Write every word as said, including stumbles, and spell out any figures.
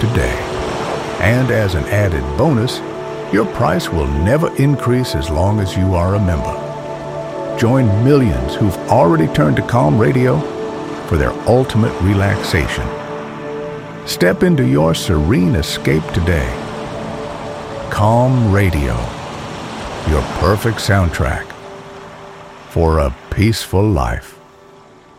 today. And as an added bonus, your price will never increase as long as you are a member. Join millions who've already turned to Calm Radio for their ultimate relaxation. Step into your serene escape today. Calm Radio, your perfect soundtrack for a peaceful life.